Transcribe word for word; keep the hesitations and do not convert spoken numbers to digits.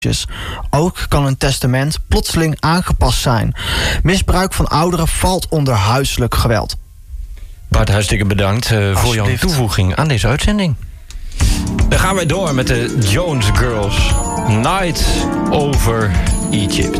Ook kan een testament plotseling aangepast zijn. Misbruik van ouderen valt onder huiselijk geweld. Bart, hartstikke bedankt uh, voor jouw toevoeging aan deze uitzending. Dan gaan wij door met de Jones Girls. Night over Egypt.